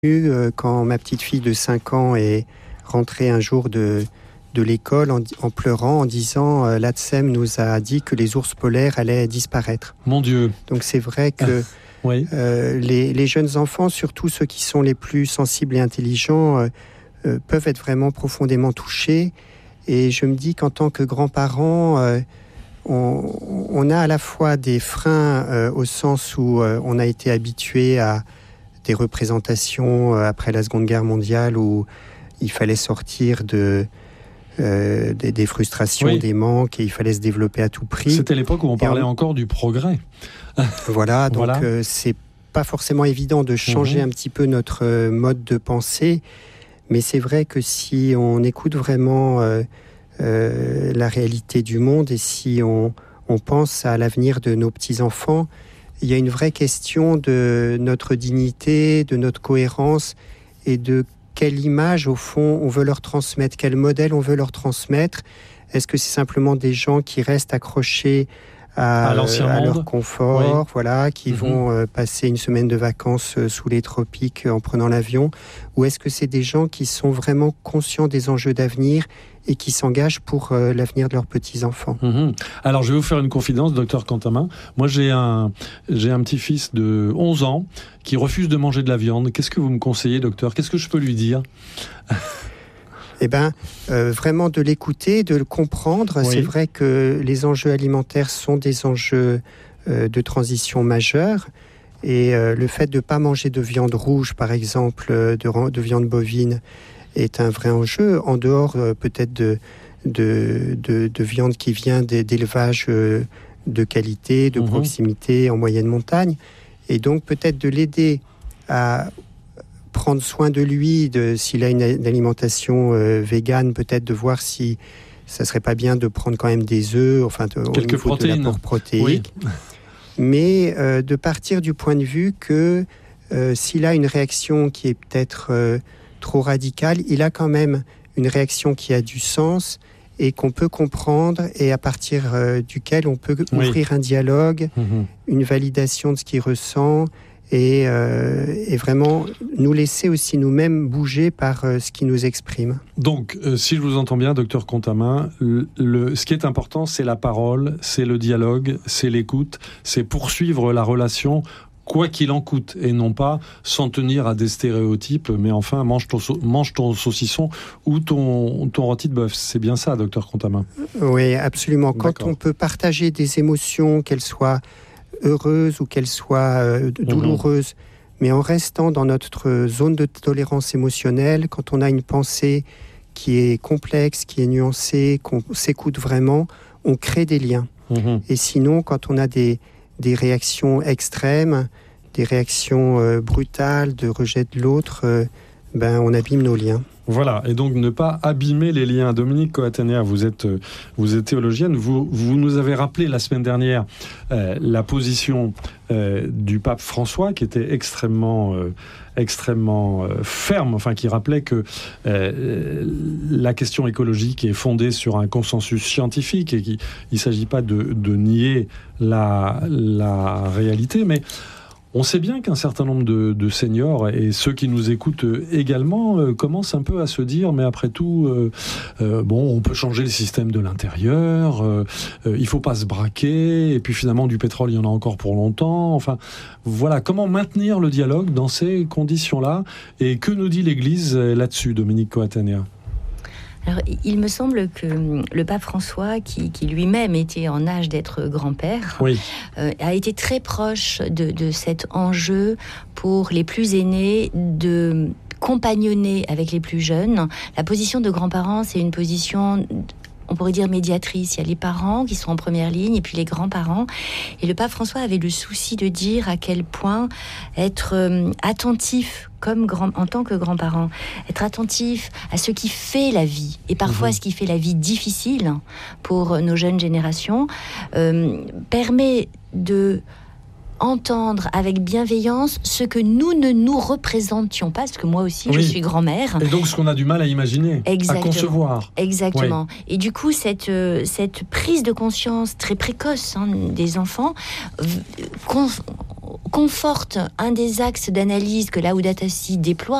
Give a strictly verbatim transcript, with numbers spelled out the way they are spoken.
euh, quand ma petite fille de cinq ans est rentrée un jour de, de l'école en, en pleurant, en disant euh, l'A T S E M nous a dit que les ours polaires allaient disparaître. Mon Dieu. Donc c'est vrai que oui. euh, les, les jeunes enfants, surtout ceux qui sont les plus sensibles et intelligents, euh, euh, peuvent être vraiment profondément touchés. Et je me dis qu'en tant que grands-parents, euh, on, on a à la fois des freins euh, au sens où euh, on a été habitué à des représentations euh, après la Seconde Guerre mondiale où il fallait sortir de, euh, des, des frustrations, oui. des manques, et il fallait se développer à tout prix. C'était l'époque où on parlait on... encore du progrès. Voilà, donc voilà. Euh, c'est pas forcément évident de changer mmh. un petit peu notre euh, mode de pensée, mais c'est vrai que si on écoute vraiment euh, euh, la réalité du monde et si on, on pense à l'avenir de nos petits-enfants, il y a une vraie question de notre dignité, de notre cohérence et de quelle image, au fond, on veut leur transmettre, quel modèle on veut leur transmettre. Est-ce que c'est simplement des gens qui restent accrochés à, à, l'ancien à monde. leur confort, oui. voilà, qui mm-hmm. vont euh, passer une semaine de vacances euh, sous les tropiques euh, en prenant l'avion, ou est-ce que c'est des gens qui sont vraiment conscients des enjeux d'avenir et qui s'engagent pour euh, l'avenir de leurs petits-enfants. Mmh. Alors, je vais vous faire une confidence, docteur Quentin. Moi, j'ai un, j'ai un petit-fils de onze ans qui refuse de manger de la viande. Qu'est-ce que vous me conseillez, docteur ? Qu'est-ce que je peux lui dire ? Eh bien, euh, vraiment de l'écouter, de le comprendre. Oui. C'est vrai que les enjeux alimentaires sont des enjeux euh, de transition majeurs. Et euh, le fait de ne pas manger de viande rouge, par exemple, de, de viande bovine, est un vrai enjeu, en dehors euh, peut-être de, de, de, de viande qui vient d'élevage euh, de qualité, de mmh. proximité en moyenne montagne. Et donc peut-être de l'aider à prendre soin de lui, de, s'il a une, une alimentation euh, végane, peut-être de voir si ça serait pas bien de prendre quand même des œufs, enfin de, quelques protéines, de l'apport protéique. Oui. Mais euh, de partir du point de vue que euh, s'il a une réaction qui est peut-être euh, trop radicale, il a quand même une réaction qui a du sens et qu'on peut comprendre et à partir euh, duquel on peut oui. ouvrir un dialogue, mmh. une validation de ce qu'il ressent. Et, euh, et vraiment nous laisser aussi nous-mêmes bouger par euh, ce qui nous exprime. Donc, euh, si je vous entends bien, docteur Contamin, le, le, ce qui est important, c'est la parole, c'est le dialogue, c'est l'écoute, c'est poursuivre la relation, quoi qu'il en coûte, et non pas s'en tenir à des stéréotypes, mais enfin, mange ton, mange ton saucisson ou ton, ton rôti de bœuf. C'est bien ça, docteur Contamin ? Oui, absolument. Quand D'accord. on peut partager des émotions, qu'elles soient heureuse ou qu'elle soit euh, douloureuse, mmh. mais en restant dans notre zone de tolérance émotionnelle, quand on a une pensée qui est complexe, qui est nuancée, qu'on s'écoute vraiment, on crée des liens. Mmh. Et sinon, quand on a des, des réactions extrêmes, des réactions euh, brutales, de rejet de l'autre, euh, ben, on abîme nos liens. Voilà, et donc ne pas abîmer les liens. Dominique Coatanea, vous êtes, vous êtes théologienne, vous, vous nous avez rappelé la semaine dernière euh, la position euh, du pape François, qui était extrêmement, euh, extrêmement euh, ferme, enfin qui rappelait que euh, la question écologique est fondée sur un consensus scientifique et qu'il ne s'agit pas de, de nier la, la réalité, mais on sait bien qu'un certain nombre de, de seniors et ceux qui nous écoutent également euh, commencent un peu à se dire mais après tout, euh, euh, bon, on peut changer le système de l'intérieur, euh, euh, il faut pas se braquer, et puis finalement du pétrole il y en a encore pour longtemps. Enfin, voilà, comment maintenir le dialogue dans ces conditions-là, et que nous dit l'Église là-dessus, Dominique Coatanea ? Alors, il me semble que le pape François, qui, qui lui-même était en âge d'être grand-père, oui. euh, a été très proche de, de cet enjeu pour les plus aînés de compagnonner avec les plus jeunes. La position de grands-parents, c'est une position, on pourrait dire, médiatrice. Il y a les parents qui sont en première ligne et puis les grands-parents. Et le pape François avait le souci de dire à quel point être euh, attentif comme grand, en tant que grands-parents, être attentif à ce qui fait la vie, et parfois mmh. ce qui fait la vie difficile pour nos jeunes générations, euh, permet de entendre avec bienveillance ce que nous ne nous représentions pas, parce que moi aussi oui. je suis grand-mère. Et donc ce qu'on a du mal à imaginer, Exactement. à concevoir. Exactement. Oui. Et du coup, cette, euh, cette prise de conscience très précoce hein, des enfants, euh, con- conforte un des axes d'analyse que Laudato Si déploie,